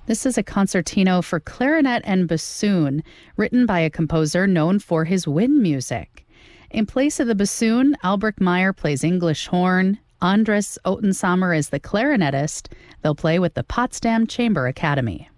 This is a concertino for clarinet and bassoon, written by a composer known for his wind music. In place of the bassoon, Albrecht Meyer plays English horn. Andres Ottensamer is the clarinetist. They'll play with the Potsdam Chamber Academy.